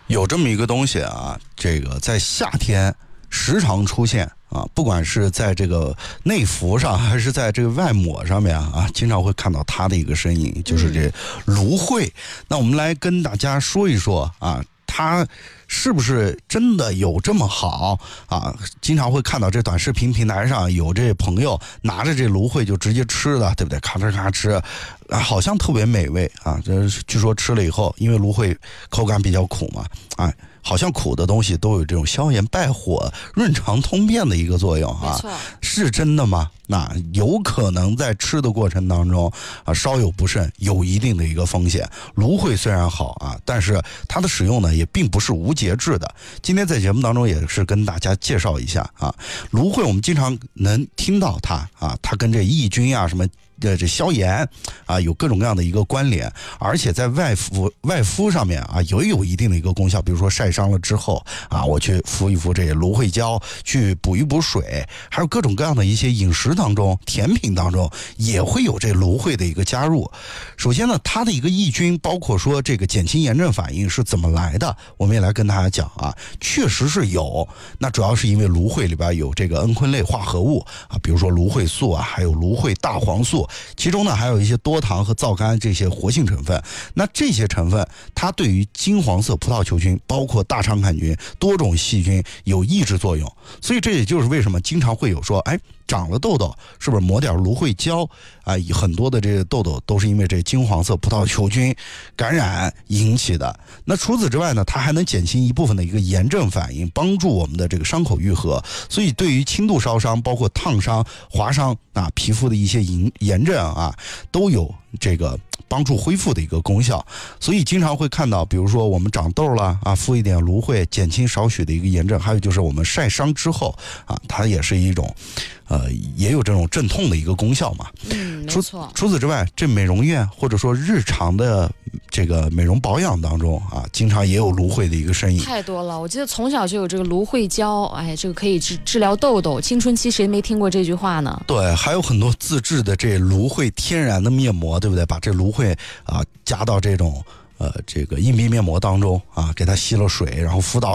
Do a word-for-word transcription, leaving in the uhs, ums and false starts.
有这么一个东西啊，这个在夏天时常出现啊，不管是在这个内服上还是在这个外抹上面啊，经常会看到它的一个身影，就是这芦荟。那我们来跟大家说一说啊，它是不是真的有这么好啊？经常会看到这短视频平台上有这朋友拿着这芦荟就直接吃了，对不对？咔哧咔哧吃，啊，好像特别美味啊。这据说吃了以后，因为芦荟口感比较苦嘛，啊。好像苦的东西都有这种消炎败火、润肠通便的一个作用啊， 没错， 是真的吗？那有可能在吃的过程当中啊，稍有不慎，有一定的一个风险。芦荟虽然好啊，但是它的使用呢也并不是无节制的。今天在节目当中也是跟大家介绍一下啊，芦荟我们经常能听到它啊，它跟这抑菌啊什么。这这消炎啊，有各种各样的一个关联，而且在外敷外敷上面啊，也有一定的一个功效。比如说晒伤了之后啊，我去敷一敷这芦荟胶，去补一补水，还有各种各样的一些饮食当中、甜品当中也会有这芦荟的一个加入。首先呢，它的一个抑菌，包括说这个减轻炎症反应是怎么来的，我们也来跟大家讲啊，确实是有。那主要是因为芦荟里边有这个蒽醌类化合物啊，比如说芦荟素啊，还有芦荟大黄素。其中呢还有一些多糖和皂苷这些活性成分，那这些成分它对于金黄色葡萄球菌包括大肠杆菌多种细菌有抑制作用，所以这也就是为什么经常会有说，哎，长了痘痘是不是抹点芦荟胶啊？很多的这个痘痘都是因为这金黄色葡萄球菌感染引起的。那除此之外呢，它还能减轻一部分的一个炎症反应，帮助我们的这个伤口愈合。所以对于轻度烧伤包括烫伤划伤啊皮肤的一些炎炎症啊都有这个帮助恢复的一个功效。所以经常会看到比如说我们长痘了啊，敷一点芦荟减轻少许的一个炎症。还有就是我们晒伤之后啊，它也是一种呃，也有这种镇痛的一个功效嘛。 嗯，没错。 除此之外，这美容院或者说日常的这个美容保养当中啊，经常也有芦荟的一个身影。 太多了，我记得从小就有这个芦荟胶，哎，这个可以治治疗痘痘。青春期谁没听过这句话呢？ 对，还有很多自制的这芦荟天然的面膜，对不对？把这芦荟啊加到这种呃这个硬币面膜当中啊，给它吸了水，然后敷到